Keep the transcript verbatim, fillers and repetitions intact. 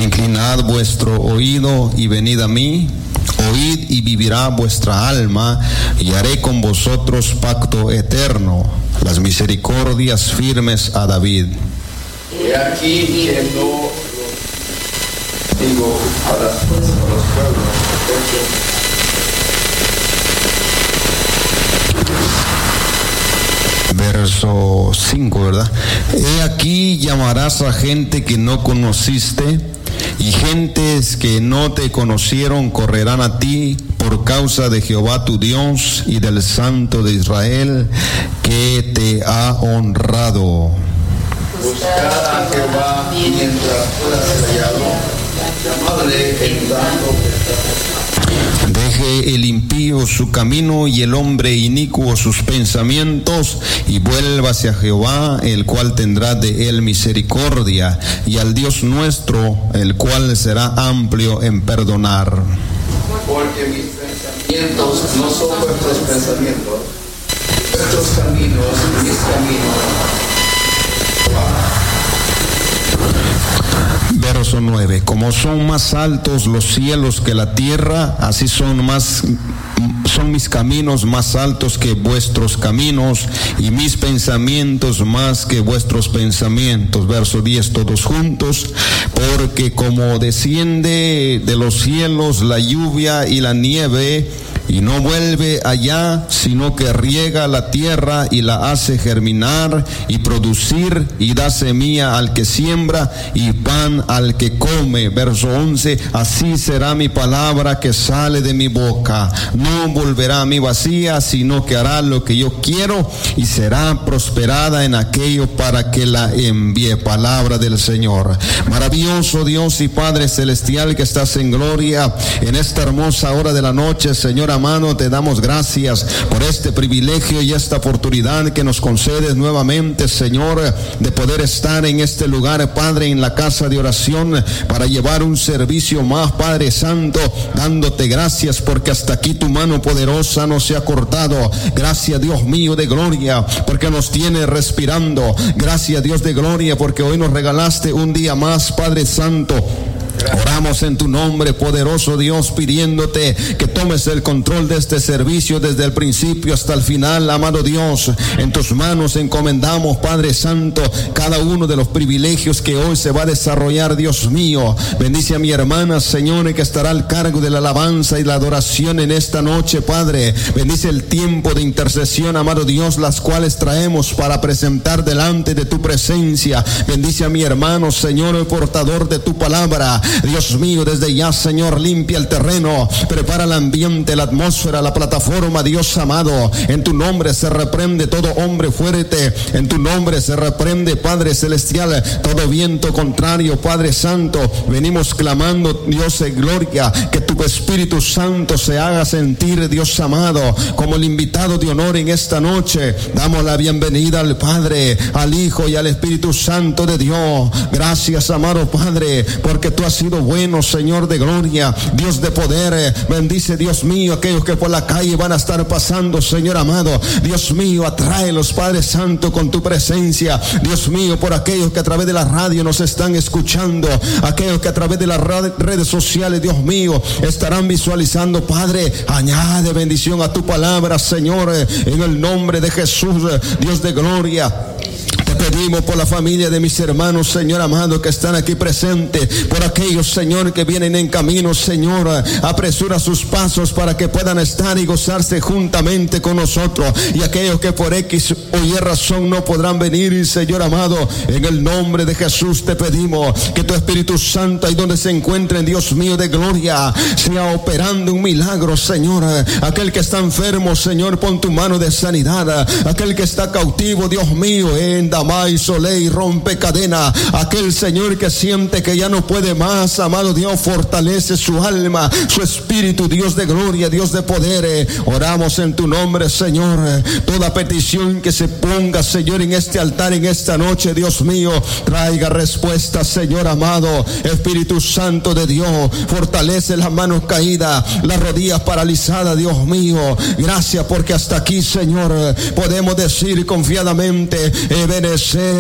Inclinad vuestro oído y venid a mí. Oíd y vivirá vuestra alma, y haré con vosotros pacto eterno, las misericordias firmes a David. He aquí que no digo a, las, a los pueblos. Verso cinco, ¿verdad? He aquí llamarás a gente que no conociste, y gentes que no te conocieron correrán a ti por causa de Jehová tu Dios y del Santo de Israel que te ha honrado. Buscad a Jehová mientras pueda ser hallado, llamadle en tanto que está. Deje el impío su camino y el hombre inicuo sus pensamientos, y vuélvase a Jehová, el cual tendrá de él misericordia, y al Dios nuestro, el cual será amplio en perdonar. Porque mis pensamientos no son vuestros pensamientos, vuestros caminos, mis caminos. Verso nueve. Como son más altos los cielos que la tierra, así son más son mis caminos más altos que vuestros caminos, y mis pensamientos más que vuestros pensamientos. Verso diez, todos juntos. Porque como desciende de los cielos la lluvia y la nieve, y no vuelve allá, sino que riega la tierra y la hace germinar y producir, y da semilla al que siembra y pan al que come. Verso once, así será mi palabra que sale de mi boca. No volverá a mí vacía, sino que hará lo que yo quiero, y será prosperada en aquello para que la envíe. Palabra del Señor. Maravilloso Dios y Padre celestial que estás en gloria en esta hermosa hora de la noche, Señor amado, te damos gracias por este privilegio y esta oportunidad que nos concedes nuevamente, Señor, de poder estar en este lugar, Padre, en la casa de oración, para llevar un servicio más, Padre Santo, dándote gracias porque hasta aquí tu mano poderosa no se ha cortado. Gracias, Dios mío de gloria, porque nos tiene respirando. Gracias, Dios de gloria, porque hoy nos regalaste un día más, Padre Santo. Oramos en tu nombre, poderoso Dios, pidiéndote que tomes el control de este servicio desde el principio hasta el final, amado Dios. En tus manos encomendamos, Padre Santo, cada uno de los privilegios que hoy se va a desarrollar, Dios mío. Bendice a mi hermana, Señor, que estará al cargo de la alabanza y la adoración en esta noche, Padre. Bendice el tiempo de intercesión, amado Dios, las cuales traemos para presentar delante de tu presencia. Bendice a mi hermano, Señor, el portador de tu palabra. Dios mío, desde ya, Señor, limpia el terreno, prepara el ambiente, la atmósfera, la plataforma, Dios amado. En tu nombre se reprende todo hombre fuerte, en tu nombre se reprende, Padre celestial, todo viento contrario, Padre Santo. Venimos clamando, Dios de gloria, que tu Espíritu Santo se haga sentir, Dios amado, como el invitado de honor en esta noche. Damos la bienvenida al Padre, al Hijo y al Espíritu Santo de Dios. Gracias, amado Padre, porque tú has sido bueno, Señor de gloria, Dios de poder. Bendice, Dios mío, aquellos que por la calle van a estar pasando, Señor amado. Dios mío, atráelos, Padre Santo, con tu presencia. Dios mío, por aquellos que a través de la radio nos están escuchando, aquellos que a través de las redes sociales, Dios mío, estarán visualizando, Padre, añade bendición a tu palabra, Señor, en el nombre de Jesús, Dios de gloria. Pedimos por la familia de mis hermanos, Señor amado, que están aquí presentes, por aquellos, Señor, que vienen en camino, Señor, apresura sus pasos para que puedan estar y gozarse juntamente con nosotros, y aquellos que por X o Y razón no podrán venir, Señor amado, en el nombre de Jesús te pedimos que tu Espíritu Santo, ahí donde se encuentren, Dios mío de gloria, sea operando un milagro, Señor. Aquel que está enfermo, Señor, pon tu mano de sanidad. Aquel que está cautivo, Dios mío, en Damay, Soleil, rompe cadena. Aquel, Señor, que siente que ya no puede más, amado Dios, fortalece su alma, su espíritu, Dios de gloria, Dios de poder. Oramos en tu nombre, Señor. Toda petición que se ponga, Señor, en este altar, en esta noche, Dios mío, traiga respuesta, Señor amado. Espíritu Santo de Dios, fortalece las manos caídas, las rodillas paralizadas, Dios mío. Gracias porque hasta aquí, Señor, podemos decir confiadamente, Ebenezer.